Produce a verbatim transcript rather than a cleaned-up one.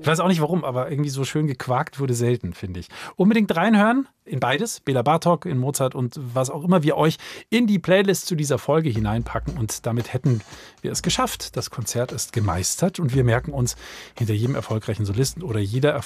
Ich weiß auch nicht warum, aber irgendwie so schön gequakt wurde selten, finde ich. Unbedingt reinhören in beides, Bela Bartok, in Mozart und was auch immer wir euch in die Playlist zu dieser Folge hineinpacken. Und damit hätten wir es geschafft. Das Konzert ist gemeistert und wir merken uns hinter jedem erfolgreichen Solisten oder jeder